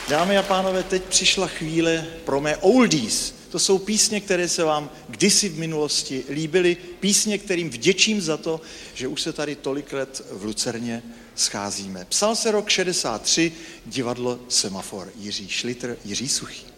Dámy a pánové, teď přišla chvíle pro mé oldies. To jsou písně, které se vám kdysi v minulosti líbily, písně, kterým vděčím za to, že už se tady tolik let v Lucerně scházíme. Psal se rok 63, divadlo Semafor, Jiří Šlitr, Jiří Suchý.